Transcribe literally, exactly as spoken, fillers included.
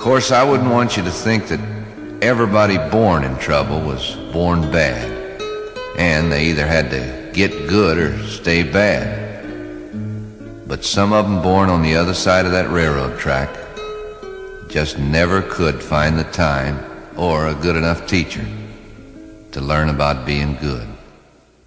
course, I wouldn't want you to think that everybody born in trouble was born bad, and they either had to get good or stay bad. But some of them born on the other side of that railroad track just never could find the time or a good enough teacher to learn about being good.